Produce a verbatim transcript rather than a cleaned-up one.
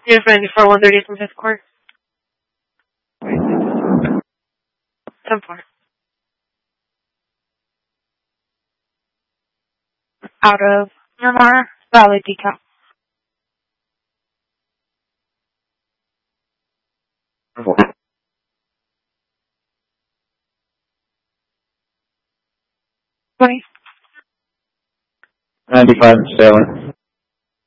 Yes, ninety-four, one thirty from fifth court. ten four. Out of Miramar Valley decal. twenty. ninety-five, Sailor.